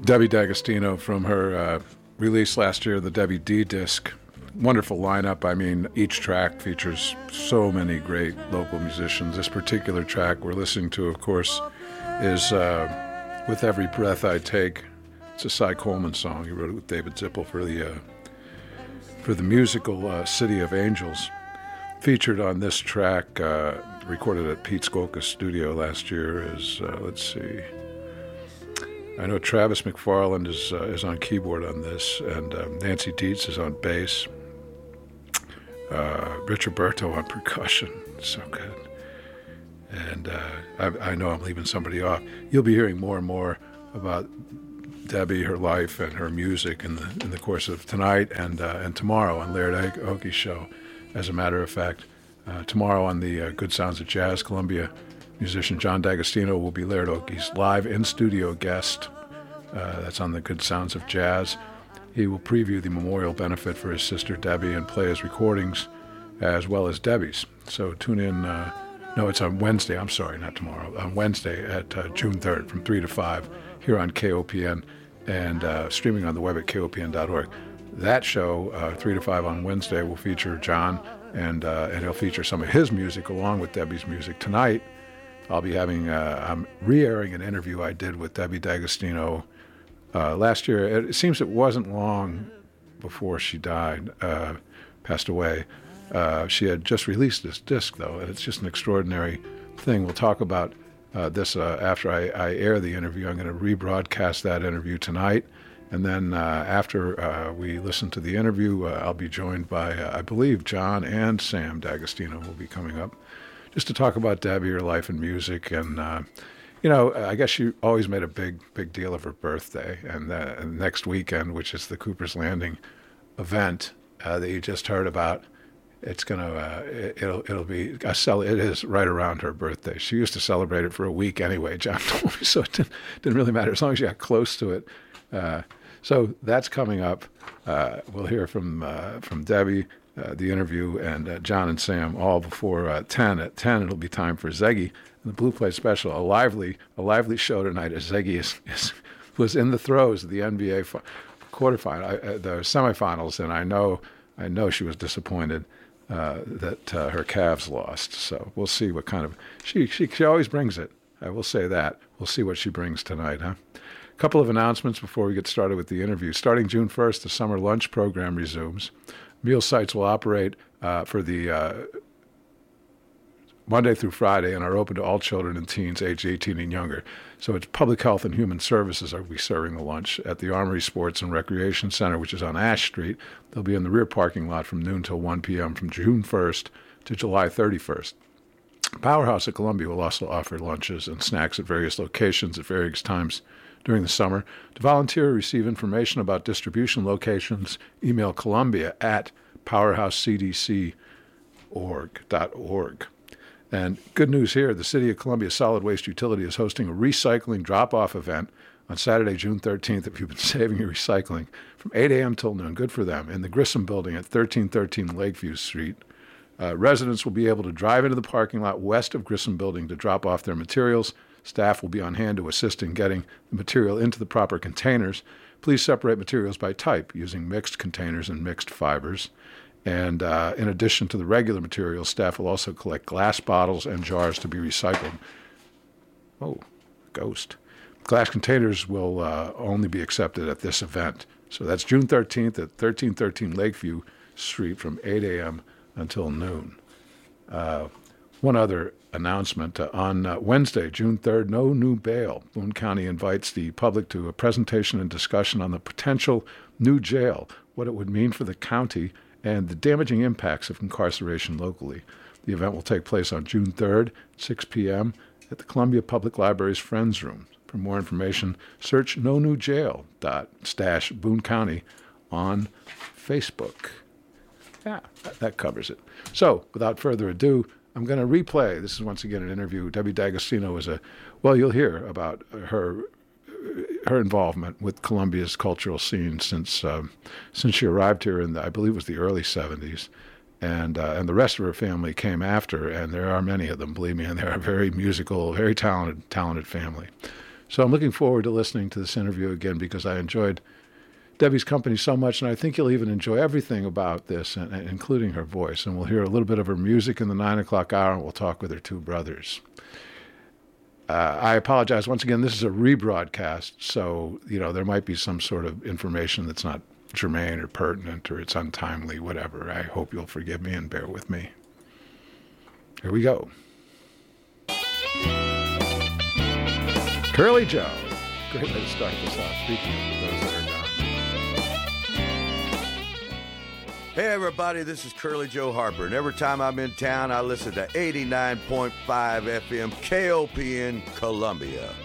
Debbie D'Agostino from her release last year, the Debbie D disc. Wonderful lineup. I mean, each track features so many great local musicians. This particular track we're listening to, of course, is With Every Breath I Take. It's a Cy Coleman song. He wrote it with David Zippel for the musical City of Angels. Featured on this track, recorded at Pete Skolka's studio last year, is, let's see, I know Travis McFarland is on keyboard on this, and Nancy Dietz is on bass. Richard Berto on percussion. So good. And I know I'm leaving somebody off. You'll be hearing more and more about Debbie, her life, and her music in the course of tonight and tomorrow on Laird Oakey's show. As a matter of fact, tomorrow on the Good Sounds of Jazz, Columbia musician John D'Agostino will be Laird Oakey's live in-studio guest. That's on the Good Sounds of Jazz. He will preview the memorial benefit for his sister Debbie and play his recordings as well as Debbie's. So tune in. No, it's on Wednesday. I'm sorry, not tomorrow. On Wednesday at June 3rd from 3 to 5 here on KOPN and streaming on the web at KOPN.org. That show, 3 to 5 on Wednesday, will feature John, and he'll feature some of his music along with Debbie's music. Tonight, I'll be having, I'm re-airing an interview I did with Debbie D'Agostino last year. It seems it wasn't long before she died, passed away. She had just released this disc, though, and it's just an extraordinary thing. We'll talk about this after I air the interview. I'm going to rebroadcast that interview tonight. And then after we listen to the interview, I'll be joined by, I believe, John and Sam D'Agostino will be coming up just to talk about Debbie, her life and music. And, I guess she always made a big deal of her birthday. And next weekend, which is the Cooper's Landing event that you just heard about, it's going to, it'll be, it is right around her birthday. She used to celebrate it for a week anyway, John told me, so it didn't really matter as long as you got close to it. So that's coming up. We'll hear from Debbie, the interview, and John and Sam all before 10. At 10, it'll be time for Zeggy and the Blue Plate Special. A lively show tonight as Zeggy was in the throes of the NBA quarterfinal, the semifinals, and I know she was disappointed that her Cavs lost. So we'll see what kind of she always brings it. I will say that. We'll see what she brings tonight, huh? A couple of announcements before we get started with the interview. Starting June 1st, the summer lunch program resumes. Meal sites will operate for the Monday through Friday and are open to all children and teens aged 18 and younger. So it's Public Health and Human Services are be serving the lunch at the Armory Sports and Recreation Center, which is on Ash Street. They'll be in the rear parking lot from noon till 1 p.m. from June 1st to July 31st. Powerhouse at Columbia will also offer lunches and snacks at various locations at various times during the summer. To volunteer or receive information about distribution locations, email Columbia at powerhousecdc.org. And good news here, the City of Columbia Solid Waste Utility is hosting a recycling drop-off event on Saturday, June 13th, if you've been saving your recycling, from 8 a.m. till noon. Good for them. In the Grissom Building at 1313 Lakeview Street. Residents will be able to drive into the parking lot west of Grissom Building to drop off their materials. Staff will be on hand to assist in getting the material into the proper containers. Please separate materials by type using mixed containers and mixed fibers. And in addition to the regular materials, staff will also collect glass bottles and jars to be recycled. Oh, ghost. Glass containers will only be accepted at this event. So that's June 13th at 1313 Lakeview Street from 8 a.m. until noon. One other announcement. On Wednesday, June 3rd, no new bail. Boone County invites the public to a presentation and discussion on the potential new jail, what it would mean for the county, and the damaging impacts of incarceration locally. The event will take place on June 3rd, 6 p.m. at the Columbia Public Library's Friends Room. For more information, search No New Jail / Boone County on Facebook. Yeah, that covers it. So, without further ado, I'm going to replay. This is once again an interview. Debbie D'Agostino is you'll hear about her involvement with Columbia's cultural scene since she arrived here in I believe it was the early 70s, and the rest of her family came after, and there are many of them, believe me, and they're a very musical, very talented family. So I'm looking forward to listening to this interview again because I enjoyed Debbie's company so much, and I think you'll even enjoy everything about this, including her voice. And we'll hear a little bit of her music in the 9 o'clock hour, and we'll talk with her two brothers. I apologize. Once again, this is a rebroadcast, so, there might be some sort of information that's not germane or pertinent or it's untimely, whatever. I hope you'll forgive me and bear with me. Here we go. Curly Joe. Great way to start this off, speaking of those that are not. Hey everybody, this is Curly Joe Harper, and every time I'm in town, I listen to 89.5 FM KOPN Columbia.